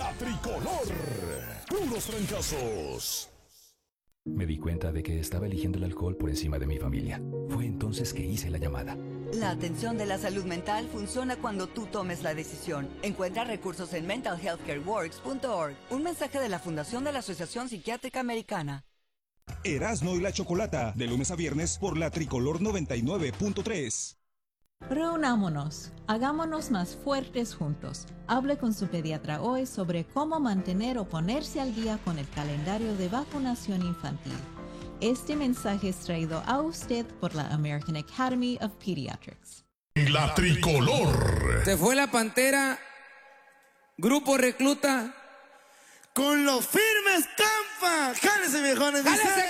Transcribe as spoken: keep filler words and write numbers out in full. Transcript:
La Tricolor. Puros trancazos. Me di cuenta de que estaba eligiendo el alcohol por encima de mi familia. Fue entonces que hice la llamada. La atención de la salud mental funciona cuando tú tomes la decisión. Encuentra recursos en mental health care works punto org. Un mensaje de la Fundación de la Asociación Psiquiátrica Americana. Erasmo y la Chocolata, de lunes a viernes por la Tricolor noventa y nueve punto tres. Reunámonos, hagámonos más fuertes juntos. Hable con su pediatra hoy sobre cómo mantener o ponerse al día con el calendario de vacunación infantil. Este mensaje es traído a usted por la American Academy of Pediatrics. La Tricolor. Se fue la Pantera, Grupo Recluta, con los firmes Campa. ¡Jálese, viejones! ¡Jálese,